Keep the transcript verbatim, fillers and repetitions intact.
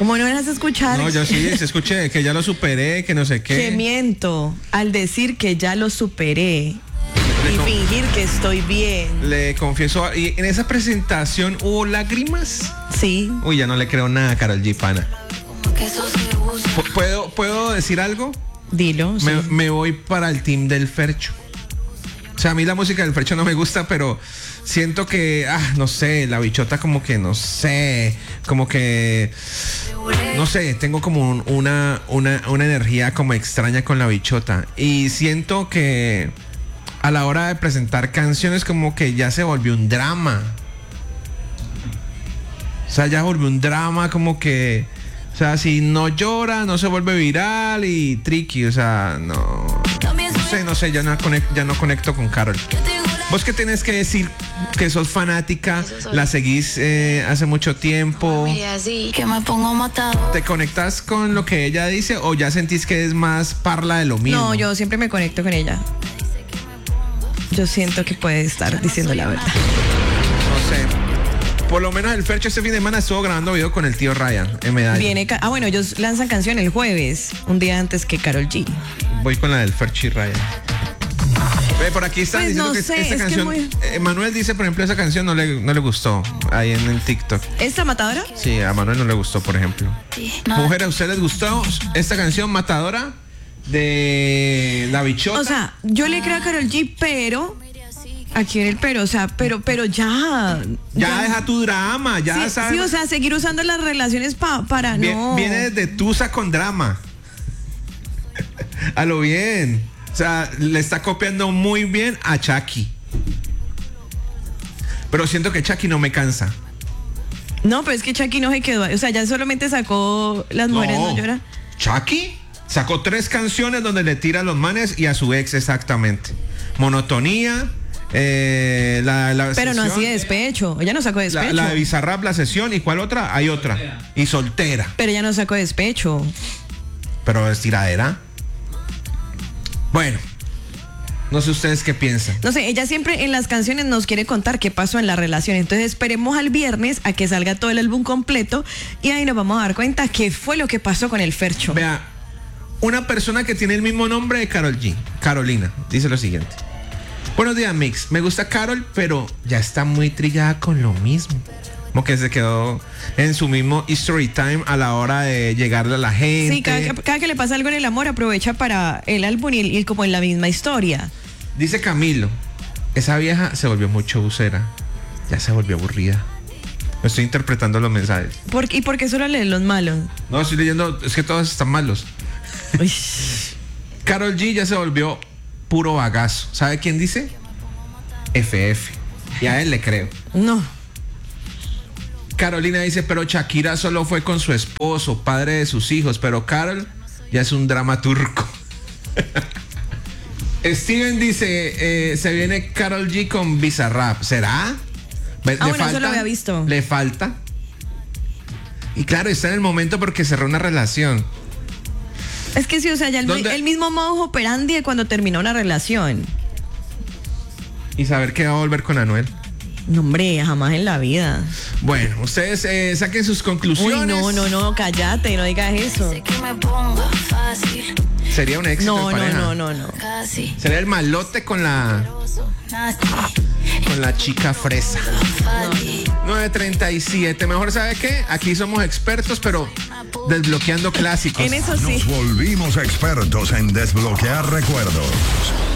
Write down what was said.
¿Cómo no vas a escuchar? No, yo sí, se escuché que ya lo superé, que no sé qué. Que miento al decir que ya lo superé y con... fingir que estoy bien. Le confieso, ¿y en esa presentación hubo lágrimas? Sí. Uy, ya no le creo nada a Karol G, pana. ¿Puedo, ¿Puedo decir algo? Dilo. Sí. Me, me voy para el team del Fercho. O sea, a mí la música del Fercho no me gusta, pero siento que, ah, no sé, la bichota como que, no sé, como que, no sé, tengo como un, una, una, una energía como extraña con la bichota. Y siento que a la hora de presentar canciones como que ya se volvió un drama. O sea, ya volvió un drama como que, o sea, si no llora, no se vuelve viral y tricky, o sea, no. No sé, no sé, ya no conecto, ya no conecto con Karol. ¿Vos qué tenés que decir? Que sos fanática, la seguís eh, hace mucho tiempo. ¿Te conectas con lo que ella dice o ya sentís que es más parla de lo mismo? No, yo siempre me conecto con ella. Yo siento que puede estar diciendo la verdad. No sé. Por lo menos el Fercho este fin de semana estuvo grabando video con el tío Ryan en Medallo. Viene, ah, bueno, ellos lanzan canción el jueves, un día antes que Karol G. Voy con la del Fercho y Ryan. Ve, por aquí están pues diciendo no que sé, esta es canción. Que muy... eh, Manuel dice, por ejemplo, esa canción no le, no le gustó ahí en el TikTok. ¿Esta Matadora? Sí, a Manuel no le gustó, por ejemplo. Mujer, ¿a usted les gustó esta canción Matadora de La Bichota? O sea, yo le creo a Karol G, pero aquí viene el pero, o sea, pero, pero ya. Ya, ya deja tu drama, ya sí, sabes. Sí, o sea, seguir usando las relaciones pa, para Bien, no. Viene desde Tusa con drama. A lo bien. O sea, le está copiando muy bien a Chucky. Pero siento que Chucky no me cansa. No, pero es que Chucky no se quedó. O sea, ya solamente sacó Las Mujeres No, no Lloran. Chucky sacó tres canciones donde le tira a los manes y a su ex exactamente. Monotonía. Eh, la, la pero sesión, no así de despecho. Ella no sacó despecho. La, la de Bizarrap, la sesión. ¿Y cuál otra? Hay otra. Y Soltera. Pero ella no sacó despecho. Pero es tiradera. Bueno, no sé ustedes qué piensan. No sé, ella siempre en las canciones nos quiere contar qué pasó en la relación. Entonces esperemos al viernes a que salga todo el álbum completo y ahí nos vamos a dar cuenta qué fue lo que pasó con el Fercho. Vea, una persona que tiene el mismo nombre de Karol G, Carolina, dice lo siguiente. Buenos días, Mix. Me gusta Karol, pero ya está muy trillada con lo mismo. Como que se quedó en su mismo story time a la hora de llegarle a la gente. Sí, cada, cada que le pasa algo en el amor aprovecha para el álbum y ir como en la misma historia. Dice Camilo, esa vieja se volvió muy chaucera. Ya se volvió aburrida. Me estoy interpretando los mensajes. ¿Por, ¿Y por qué solo leen los malos? No, estoy leyendo, es que todos están malos. Karol G ya se volvió puro bagazo. ¿Sabe quién dice? F F. Y a él le creo. No. Carolina dice, pero Shakira solo fue con su esposo, padre de sus hijos, pero Karol ya es un drama turco. Steven dice, eh, se viene Karol G con Bizarrap. ¿Será? ¿Le ah, bueno, falta? eso lo había visto. ¿Le falta? Y claro, está en el momento porque cerró una relación. Es que sí, o sea, ya el, el mismo modo operandi de cuando terminó una relación. Y saber que va a volver con Anuel. No, hombre, jamás en la vida. Bueno, ustedes eh, saquen sus conclusiones. Uy, no, no, no, cállate, no digas eso. Sería un éxito no, de pareja. No, no, no, no. Sería el malote con la con la chica fresa. No. nueve treinta y siete. Mejor, ¿sabe qué? Aquí somos expertos, pero desbloqueando clásicos. En eso sí. Nos volvimos expertos en desbloquear recuerdos.